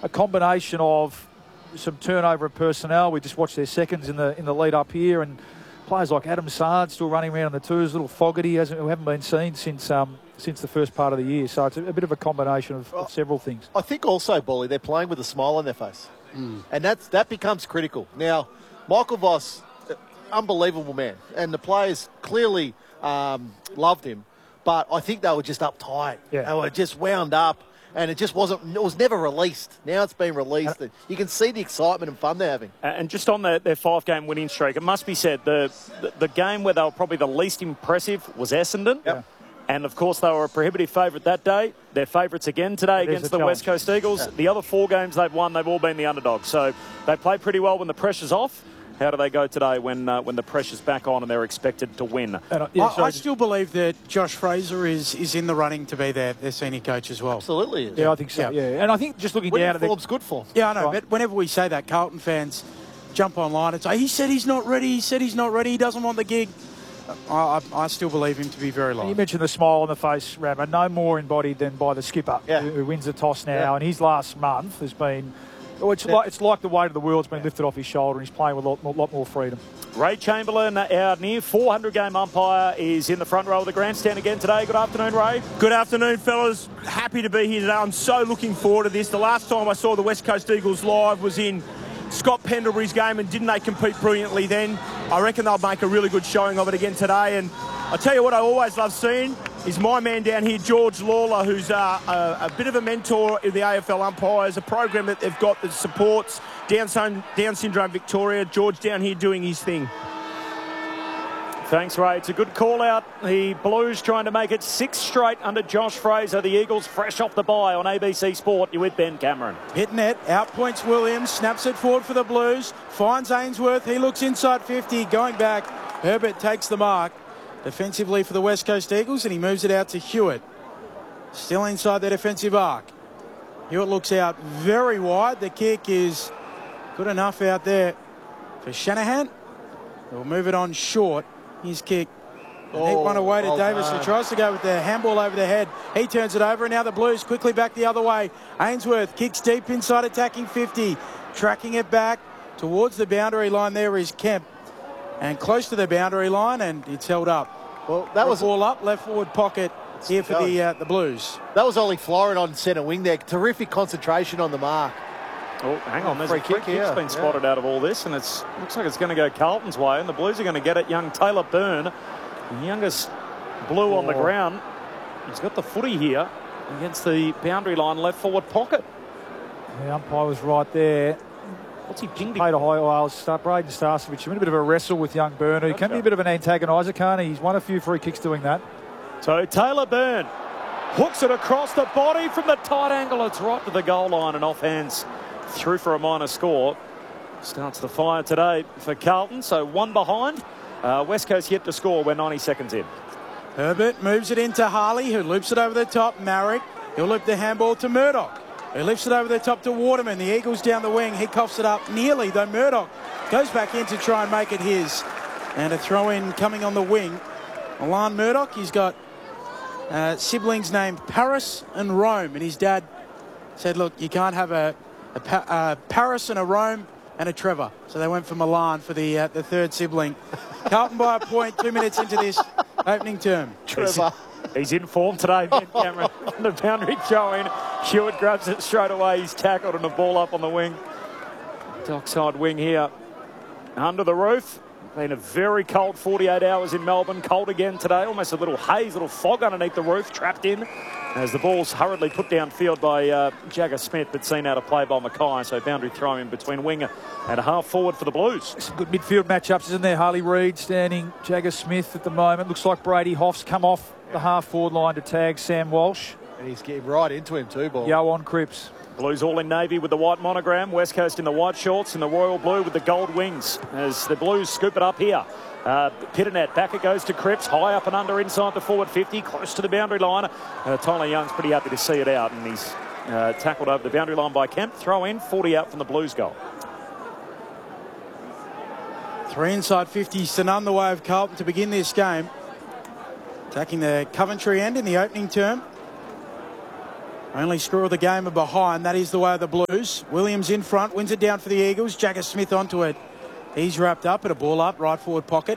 a combination of some turnover of personnel. We just watched their seconds in the lead up here, and players like Adam Sard still running around on the twos, little Fogarty who haven't been seen since the first part of the year. So it's a bit of a combination of several things. I think also, Bolly, they're playing with a smile on their face. And that becomes critical. Now, Michael Voss, unbelievable man, and the players clearly loved him, but I think they were just uptight. Yeah. They were just wound up, and it was never released. Now it's been released. You can see the excitement and fun they're having. And just on their 5-game winning streak, it must be said, the game where they were probably the least impressive was Essendon. Yep. And, of course, they were a prohibitive favourite that day. They're favourites again today against the West Coast Eagles. Yeah. The other 4 games they've won, they've all been the underdogs. So they play pretty well when the pressure's off. How do they go today when the pressure's back on and they're expected to win? I still believe that Josh Fraser is in the running to be their senior coach as well. Absolutely is. Yeah, I think so, yeah. And I think just looking down at the... form's good form. Yeah, I know, but whenever we say that, Carlton fans jump online and say, he said he's not ready, he doesn't want the gig. I still believe him to be very low. You mentioned the smile on the face, Rammer. No more embodied than by the skipper, who wins the toss now. And his last month has been... It's like the weight of the world's been lifted off his shoulder, and he's playing with a lot more freedom. Ray Chamberlain, our near 400-game umpire, is in the front row of the grandstand again today. Good afternoon, Ray. Good afternoon, fellas. Happy to be here today. I'm so looking forward to this. The last time I saw the West Coast Eagles live was in Scott Pendlebury's game, and didn't they compete brilliantly then? I reckon they'll make a really good showing of it again today. And I tell you what I always love seeing is my man down here, George Lawler, who's a bit of a mentor in the AFL umpires, a program that they've got that supports Down Syndrome Victoria. George down here doing his thing. Thanks, Ray. It's a good call-out. The Blues trying to make it 6 straight under Josh Fraser. The Eagles fresh off the bye on ABC Sport. You're with Ben Cameron. Hitting it, outpoints Williams, snaps it forward for the Blues, finds Ainsworth, he looks inside 50, going back, Herbert takes the mark defensively for the West Coast Eagles, and he moves it out to Hewitt. Still inside the defensive arc. Hewitt looks out very wide. The kick is good enough out there for Shanahan. He'll move it on short. His kick. One away to Davis, who tries to go with the handball over the head. He turns it over, and now the Blues quickly back the other way. Ainsworth kicks deep inside, attacking 50. Tracking it back towards the boundary line. There is Kemp. And close to the boundary line, and it's held up. Well, that was all up, left forward pocket here for the Blues. That was Ollie Florin on centre wing there. Terrific concentration on the mark. Oh, hang on. There's a free kick's been spotted out of all this, and looks like it's going to go Carlton's way, and the Blues are going to get it. Young Taylor Byrne, the youngest Blue on the ground. He's got the footy here against the boundary line left forward pocket. The umpire was right there. What's he pinged? Played a high Braden Starcevich. In a bit of a wrestle with young Byrne. He can be a bit of an antagoniser, can't he? He's won a few free kicks doing that. So Taylor Byrne hooks it across the body from the tight angle. It's right to the goal line and off hands through for a minor score. Starts the fire today for Carlton. So 1 behind. West Coast yet to score. We're 90 seconds in. Herbert moves it into Harley, who loops it over the top. Marek, he'll loop the handball to Murdoch, who lifts it over the top to Waterman. The Eagles down the wing. He coughs it up nearly, though Murdoch goes back in to try and make it his. And a throw-in coming on the wing. Milan Murdoch, he's got siblings named Paris and Rome. And his dad said, look, you can't have a Paris and a Rome and a Trevor. So they went for Milan for the third sibling. Carlton by a point, 2 minutes into this opening term. Trevor. He's in form today, Ben Cameron. The boundary throw in. Hewitt grabs it straight away. He's tackled and the ball up on the wing. Dockside wing here. Under the roof. Been a very cold 48 hours in Melbourne. Cold again today. Almost a little haze, little fog underneath the roof. Trapped in as the ball's hurriedly put downfield by Jagger Smith, but seen out of play by Mackay. So boundary throw in between winger and a half forward for the Blues. Some good midfield matchups, isn't there? Harley Reid standing Jagger Smith at the moment. Looks like Brady Hoff's come off the half forward line to tag Sam Walsh. And he's getting right into him too, Ball. Yoan Cripps. Blues all in navy with the white monogram. West Coast in the white shorts and the royal blue with the gold wings as the Blues scoop it up here. Pitternet, back it goes to Cripps, high up and under inside the forward 50, close to the boundary line. Tyler Young's pretty happy to see it out, and he's tackled over the boundary line by Kemp. Throw in, 40 out from the Blues goal. 3 inside 50s to none the way of Carlton to begin this game. Attacking the Coventry end in the opening term. Only screw of the game are behind. That is the way of the Blues. Williams in front, wins it down for the Eagles. Jagger Smith onto it. He's wrapped up at a ball up, right forward pocket.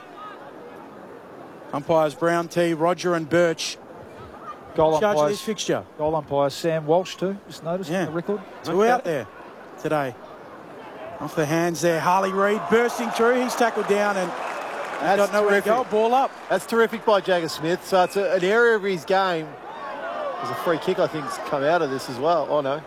Umpires Brown, T, Roger and Birch. Goal Charge of umpires, this fixture. goal umpire Sam Walsh too. Just noticed the record. Two out there today. Off the hands there. Harley Reid bursting through. He's tackled down and got nowhere to go. Ball up. That's terrific by Jagger Smith. So it's an area of his game. There's a free kick, I think, has come out of this as well. Oh, no.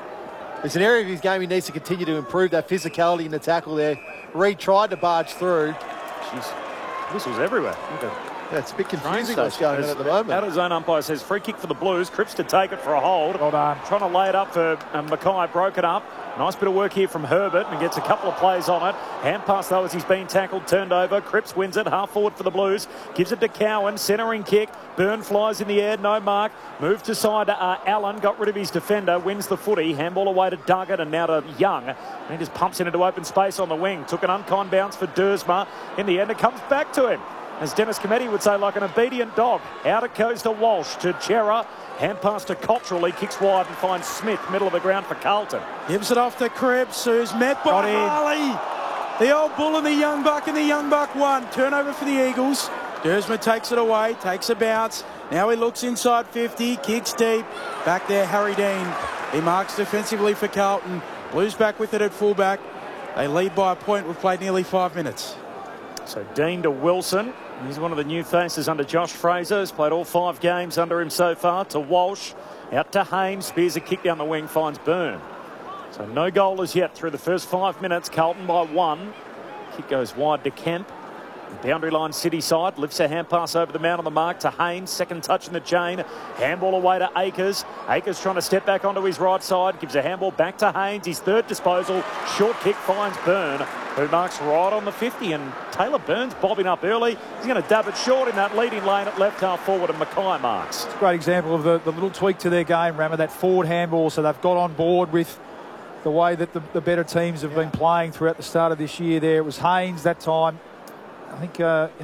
It's an area of his game he needs to continue to improve that physicality in the tackle there. Reid tried to barge through. Jeez. Whistles everywhere. Okay. Yeah, it's a bit confusing what's going on at the moment. Out of zone umpire says free kick for the Blues. Cripps to take it for a hold. Well done. Trying to lay it up for Mackay. Broke it up. Nice bit of work here from Herbert and gets a couple of plays on it. Hand pass though as he's been tackled, turned over. Cripps wins it, half forward for the Blues. Gives it to Cowan, centering kick. Byrne flies in the air, no mark. Move to side Allen, got rid of his defender, wins the footy. Handball away to Duggett and now to Young. And he just pumps it into open space on the wing. Took an unkind bounce for Dersma. In the end it comes back to him. As Dennis Cometti would say, like an obedient dog. Out it goes to Walsh, to Chera. Hand pass to Cottrell. He kicks wide and finds Smith, middle of the ground for Carlton. Gives it off to Cripps, who's met by Harley. The old bull and the young buck, and the young buck won. Turnover for the Eagles. Dersma takes it away, takes a bounce. Now he looks inside 50, kicks deep. Back there, Harry Dean. He marks defensively for Carlton. Blues back with it at fullback. They lead by a point. We've played nearly 5 minutes. So Dean to Wilson. He's one of the new faces under Josh Fraser. He's played all 5 games under him so far. To Walsh. Out to Haynes. Spears a kick down the wing. Finds Byrne. So no goal as yet through the first 5 minutes. Carlton by 1. Kick goes wide to Kemp. Boundary line city side. Lifts a hand pass over the mount on the mark to Haynes. Second touch in the chain. Handball away to Akers. Akers trying to step back onto his right side. Gives a handball back to Haynes. His third disposal. Short kick finds Byrne, who marks right on the 50. And Taylor Byrne's bobbing up early. He's going to dab it short in that leading lane at left half forward. And Mackay marks. It's a great example of the little tweak to their game, Rammer, that forward handball. So they've got on board with the way that the better teams have been playing throughout the start of this year there. It was Haynes that time. I think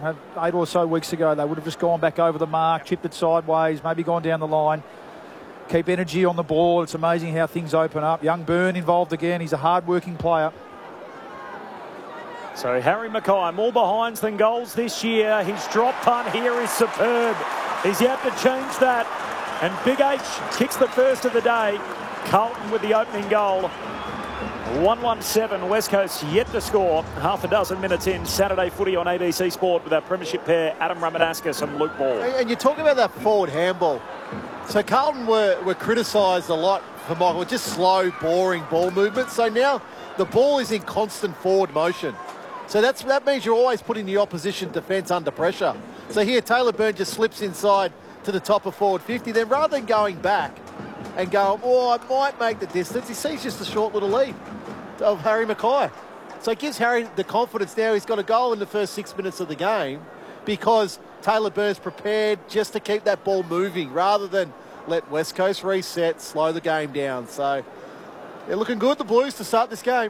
8 or so weeks ago they would have just gone back over the mark, chipped it sideways, maybe gone down the line. Keep energy on the ball. It's amazing how things open up. Young Byrne involved again. He's a hard-working player. So Harry Mackay, more behinds than goals this year. His drop punt here is superb. He's out to change that. And Big H kicks the first of the day. Carlton with the opening goal. 1-1-7, West Coast yet to score. Half a dozen minutes in. Saturday footy on ABC Sport with our premiership pair, Adam Ramadaskas and Luke Ball. And you talk about that forward handball. So Carlton were criticised a lot for Michael, just slow, boring ball movement. So now the ball is in constant forward motion. So that means you're always putting the opposition defence under pressure. So here Taylor Byrne just slips inside to the top of forward 50. Then rather than going back and going, oh, I might make the distance, he sees just a short little lead of Harry Mackay. So it gives Harry the confidence now. He's got a goal in the first 6 minutes of the game because Taylor Byrne's prepared just to keep that ball moving rather than let West Coast reset, slow the game down. So they're looking good, the Blues, to start this game.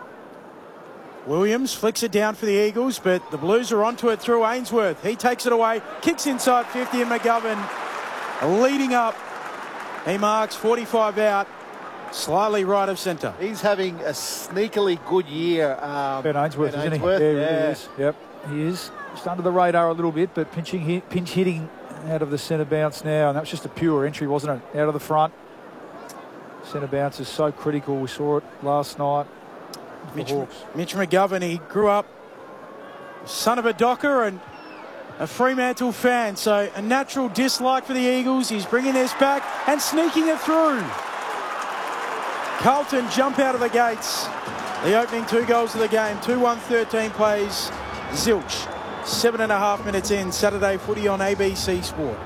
Williams flicks it down for the Eagles, but the Blues are onto it through Ainsworth. He takes it away, kicks inside 50, and McGovern leading up. He marks 45 out. Slightly right of centre. He's having a sneakily good year. Ben Ainsworth, isn't he? Yeah, he is. Yep, he is. Just under the radar a little bit, but pinch hitting out of the centre bounce now. And that was just a pure entry, wasn't it? Out of the front. Centre bounce is so critical. We saw it last night. Mitch McGovern, he grew up son of a Docker and a Fremantle fan. So a natural dislike for the Eagles. He's bringing this back and sneaking it through. Carlton jump out of the gates. The opening 2 goals of the game. 2-1-13 plays zilch. 7.5 minutes in. Saturday footy on ABC Sport.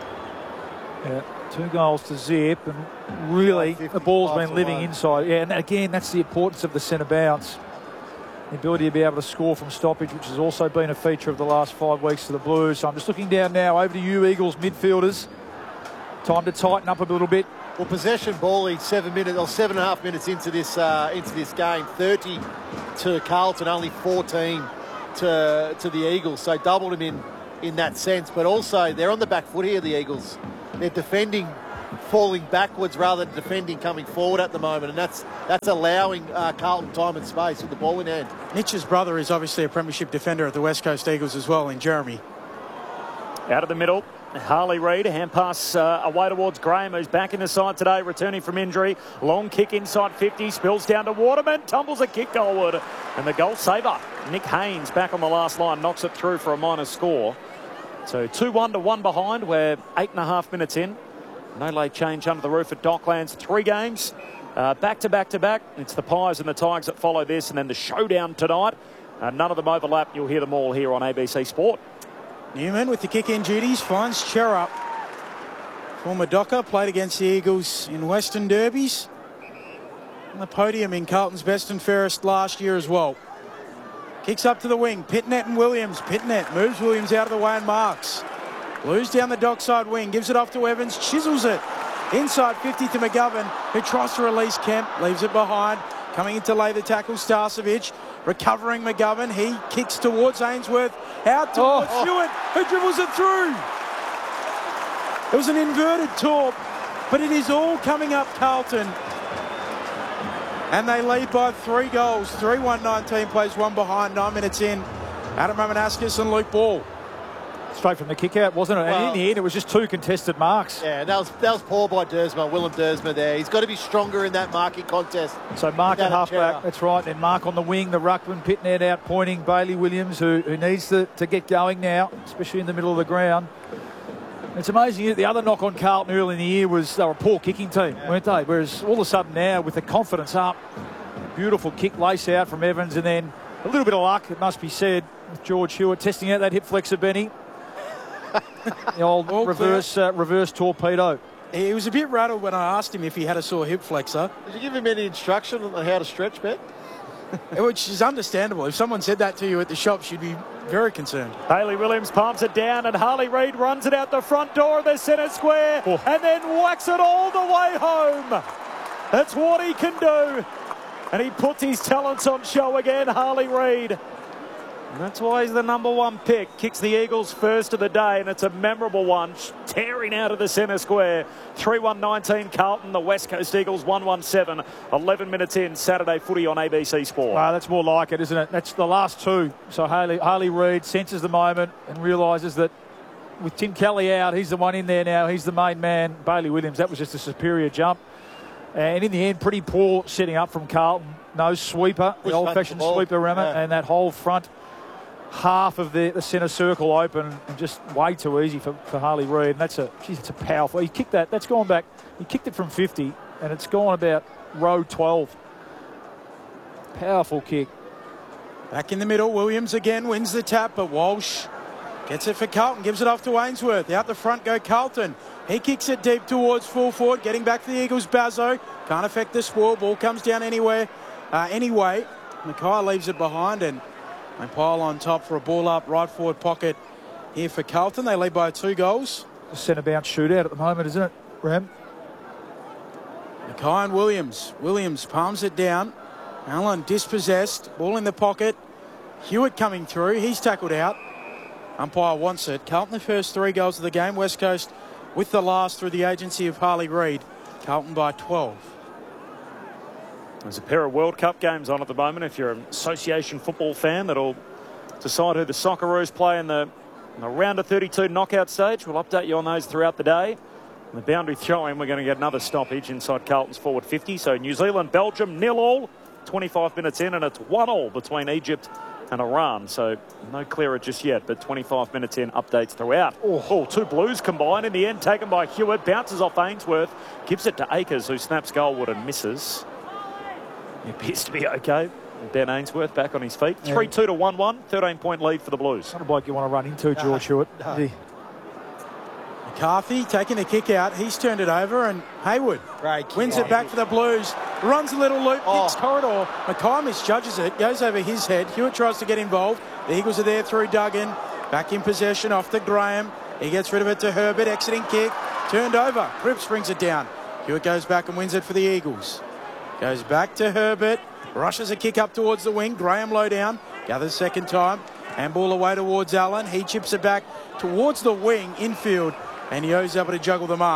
Yeah, 2 goals to zip, and really the ball's been living inside. Yeah, and again, that's the importance of the centre bounce. The ability to be able to score from stoppage, which has also been a feature of the last 5 weeks for the Blues. So I'm just looking down now over to you, Eagles midfielders. Time to tighten up a little bit. Well, possession ball, 7.5 minutes into this game. 30 to Carlton, only 14 to the Eagles. So doubled him in that sense. But also they're on the back foot here, the Eagles. They're defending falling backwards rather than defending coming forward at the moment, and that's allowing Carlton time and space with the ball in hand. Mitch's brother is obviously a premiership defender at the West Coast Eagles as well, in Jeremy. Out of the middle, Harley Reid, hand pass away towards Graham, who's back in the side today, returning from injury. Long kick inside 50, spills down to Waterman, tumbles a kick goalward. And the goal saver, Nick Haynes, back on the last line, knocks it through for a minor score. So 2-1 to 1 behind. We're 8.5 minutes in. No late change under the roof at Docklands. 3 games, back to back to back. It's the Pies and the Tigers that follow this, and then the showdown tonight. None of them overlap. You'll hear them all here on ABC Sport. Newman with the kick-in duties finds Cherrup. Former Docker, played against the Eagles in Western Derbies. On the podium in Carlton's best and fairest last year as well. Kicks up to the wing. Pitnet and Williams. Pitnet moves Williams out of the way and marks. Blues down the Dockside wing. Gives it off to Evans. Chisels it. Inside 50 to McGovern, who tries to release Kemp. Leaves it behind. Coming in to lay the tackle, Starcevic. Recovering McGovern. He kicks towards Ainsworth. Out towards Hewitt, who dribbles it through. It was an inverted torp, but it is all coming up Carlton. And they lead by 3 goals. 3-1-19 plays 1 behind, 9 minutes in. Adam Romanascus and Luke Ball. Straight from the kick out, wasn't it? And in the end, it was just 2 contested marks. Yeah, that was poor by Dersma, Willem Dersma there. He's got to be stronger in that marking contest. So Mark at halfback, that's right. And Mark on the wing, the ruckman, Pitnet out pointing, Bailey Williams, who needs to get going now, especially in the middle of the ground. It's amazing. The other knock on Carlton early in the year was they were a poor kicking team, weren't they? Whereas all of a sudden now, with the confidence up, beautiful kick lace out from Evans, and then a little bit of luck, it must be said, with George Hewitt testing out that hip flexor, Benny. The old reverse torpedo. He was a bit rattled when I asked him if he had a sore hip flexor. Did you give him any instruction on how to stretch, Ben? Which is understandable. If someone said that to you at the shops, you'd be very concerned. Bailey Williams palms it down, and Harley Reid runs it out the front door of the centre square and then whacks it all the way home. That's what he can do. And he puts his talents on show again, Harley Reid. And that's why he's the #1 pick. Kicks the Eagles first of the day, and it's a memorable one. Tearing out of the centre square. 3-1-19 Carlton, the West Coast Eagles 1-1-7. 11 minutes in, Saturday footy on ABC Sport. That's more like it, isn't it? That's the last 2. So Harley Reid senses the moment and realises that with Tim Kelly out, he's the one in there now. He's the main man. Bailey Williams, that was just a superior jump. And in the end, pretty poor setting up from Carlton. No sweeper, the old-fashioned sweeper, Remmer, and that whole front half of the centre circle open, and just way too easy for Harley Reid. And it's a powerful. He kicked that. That's gone back. He kicked it from 50, and it's gone about row 12. Powerful kick. Back in the middle, Williams again wins the tap, but Walsh gets it for Carlton, gives it off to Ainsworth. Out the front go Carlton. He kicks it deep towards full forward, getting back to the Eagles. Bazzo can't affect the spoil. Ball comes down anyway. Mackay leaves it behind, and they pile on top for a ball up right forward pocket here for Carlton. They lead by 2 goals. A centre bounce shootout at the moment, isn't it, Ram? Mackay and Williams. Williams palms it down. Allen dispossessed. Ball in the pocket. Hewitt coming through. He's tackled out. Umpire wants it. Carlton the first 3 goals of the game. West Coast with the last through the agency of Harley Reid. Carlton by 12. There's a pair of World Cup games on at the moment. If you're an association football fan, that'll decide who the Socceroos play in the round of 32 knockout stage. We'll update you on those throughout the day. And the boundary throw-in, we're going to get another stoppage inside Carlton's forward 50. So New Zealand, Belgium, 0-0. 25 minutes in, and it's 1-1 between Egypt and Iran. So no clearer just yet, but 25 minutes in, updates throughout. 2 Blues combined in the end, taken by Hewitt. Bounces off Ainsworth. Gives it to Akers, who snaps goalward and misses. He appears to be okay. Ben Ainsworth back on his feet. 3-2 to 1-1. 13-point lead for the Blues. Not a bloke you want to run into, George Hewitt. McCarthy taking the kick out. He's turned it over, and Hayward wins it back for the Blues. Runs a little loop, kicks corridor. Mackay misjudges it, goes over his head. Hewitt tries to get involved. The Eagles are there through Duggan. Back in possession off to Graham. He gets rid of it to Herbert. Exiting kick. Turned over. Cripps brings it down. Hewitt goes back and wins it for the Eagles. Goes back to Herbert. Rushes a kick up towards the wing. Graham low down. Gathers second time. Handball away towards Allen. He chips it back towards the wing infield. And he was able to juggle the mark.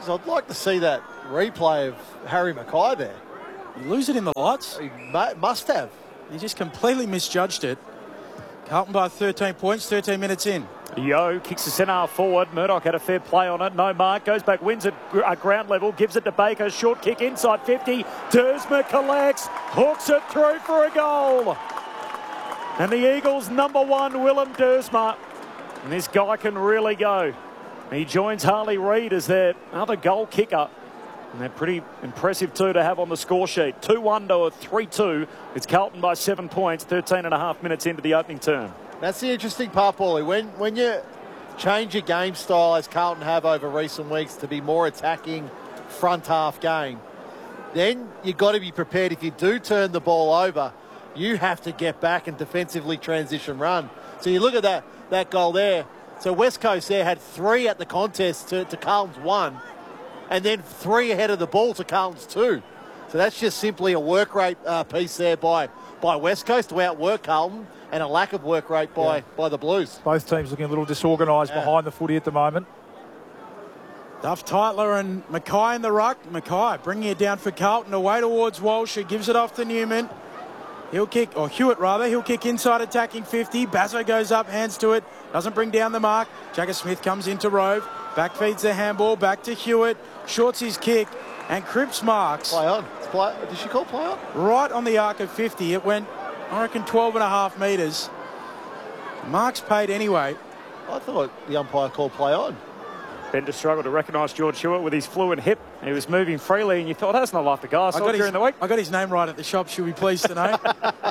I'd like to see that replay of Harry Mackay there. You lose it in the lights. He must have. He just completely misjudged it. Carlton by 13 points, 13 minutes in. Yo kicks the centre forward. Murdoch had a fair play on it. No mark. Goes back, wins at ground level. Gives it to Baker. Short kick inside 50. Dersma collects. Hooks it through for a goal. And the Eagles' #1, Willem Dersma. And this guy can really go. He joins Harley Reid as their other goal kicker. And they're pretty impressive too to have on the score sheet. 2-1 to a 3-2. It's Carlton by 7 points, 13.5 minutes into the opening term. That's the interesting part, Paulie. When you change your game style, as Carlton have over recent weeks, to be more attacking front half game, then you've got to be prepared. If you do turn the ball over, you have to get back and defensively transition run. So you look at that goal there. So West Coast there had 3 at the contest to Carlton's 1, and then 3 ahead of the ball to Carlton's 2. So that's just simply a work rate piece there by West Coast to outwork Carlton, and a lack of work rate by the Blues. Both teams looking a little disorganised behind the footy at the moment. Duff Tytler and Mackay in the ruck. Mackay bringing it down for Carlton, away towards Walsh, who gives it off to Newman. He'll kick, or Hewitt rather, he'll kick inside attacking 50. Bazzo goes up, hands to it, doesn't bring down the mark. Jagger Smith comes into Rove, back feeds the handball, back to Hewitt, shorts his kick, and Cripps marks. Play on. Did she call play on? Right on the arc of 50. It went, I reckon, 12.5 metres. Marks paid anyway. I thought the umpire called play on. Bender struggled to recognise George Hewitt with his fluid hip. He was moving freely, and you thought, that's not like the guy I saw during the week. I got his name right at the shop, should be pleased to know.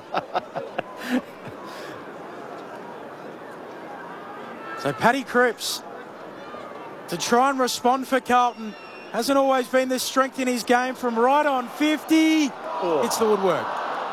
So Paddy Cripps, to try and respond for Carlton, hasn't always been the strength in his game. From right on 50, It's the woodwork.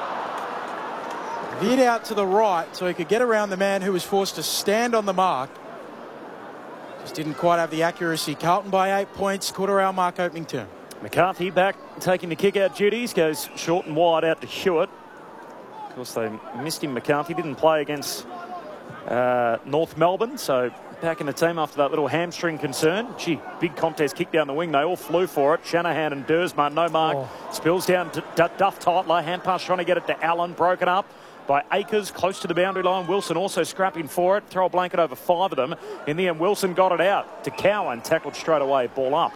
Veered out to the right so he could get around the man who was forced to stand on the mark. Just didn't quite have the accuracy. Carlton by 8 points, quarter-hour mark opening term. McCarthy back taking the kick-out duties, goes short and wide out to Hewitt. Of course, they missed him. McCarthy didn't play against North Melbourne, so back in the team after that little hamstring concern. Gee, big contest kick down the wing. They all flew for it. Shanahan and Dersma, no mark. Spills down to Duff Tytler. Hand pass trying to get it to Allen, broken up by Akers, close to the boundary line. Wilson also scrapping for it. Throw a blanket over 5 of them. In the end, Wilson got it out to Cowan. Tackled straight away. Ball up.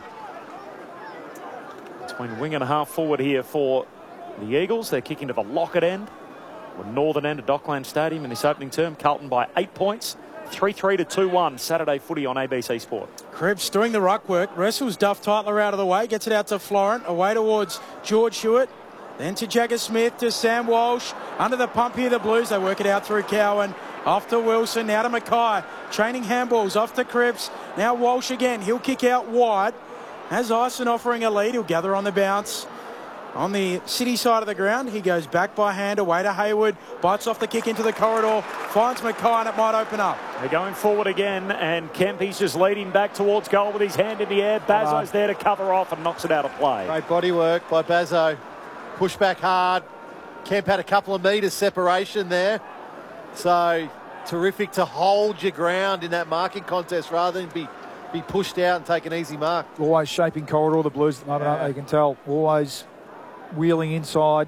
Between wing and a half forward here for the Eagles. They're kicking to the Lockett end, or northern end of Dockland Stadium in this opening term. Carlton by 8 points. 3-3 to 2-1. Saturday footy on ABC Sport. Cripps doing the ruck work. Wrestles Duff Tytler out of the way. Gets it out to Florent. Away towards George Hewitt. Then to Jagger Smith, to Sam Walsh. Under the pump here, the Blues. They work it out through Cowan. Off to Wilson. Now to Mackay. Training handballs. Off to Cripps. Now Walsh again. He'll kick out wide. Has Ison offering a lead. He'll gather on the bounce. On the city side of the ground, he goes back by hand, away to Hayward, bites off the kick into the corridor, finds Mackay, and it might open up. They're going forward again, and Kempy's just leading back towards goal with his hand in the air. Bazzo's there to cover off and knocks it out of play. Great body work by Bazzo. Push back hard. Kemp had a couple of metres separation there. So terrific to hold your ground in that marking contest rather than be pushed out and take an easy mark. Always shaping corridor, the Blues at the moment, aren't they? You can tell. Always wheeling inside.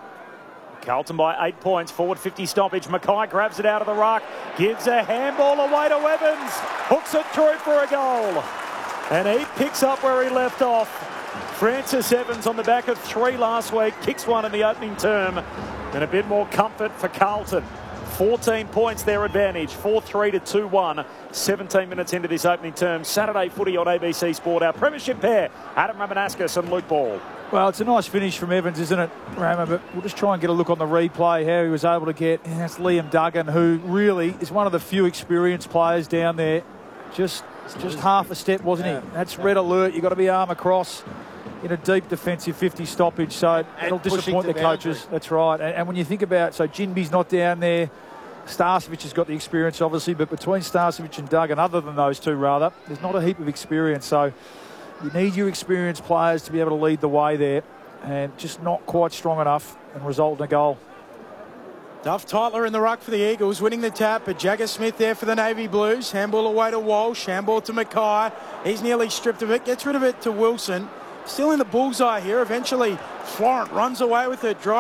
Carlton by 8 points. Forward 50 stoppage. Mackay grabs it out of the ruck. Gives a handball away to Evans. Hooks it through for a goal. And he picks up where he left off. Francis Evans on the back of 3 last week. Kicks one in the opening term. And a bit more comfort for Carlton. 14 points their advantage. 4-3 to 2-1. 17 minutes into this opening term. Saturday footy on ABC Sport. Our premiership pair, Adam Ramanauskas and Luke Ball. Well, it's a nice finish from Evans, isn't it, Rama? But we'll just try and get a look on the replay, how he was able to get. And that's Liam Duggan, who really is one of the few experienced players down there. Just half a step, wasn't he? That's red alert. You've got to be arm across in a deep defensive 50 stoppage. So it'll disappoint the coaches. That's right. And when you think about, so Jinby's not down there. Starcevic has got the experience, obviously, but between Starcevic and Duggan, other than those two, rather, there's not a heap of experience. So you need your experienced players to be able to lead the way there, and just not quite strong enough and result in a goal. Duff Tytler in the ruck for the Eagles, winning the tap, but Jagger Smith there for the Navy Blues. Handball away to Walsh, handball to Mackay. He's nearly stripped of it, gets rid of it to Wilson. Still in the bullseye here. Eventually, Florent runs away with it.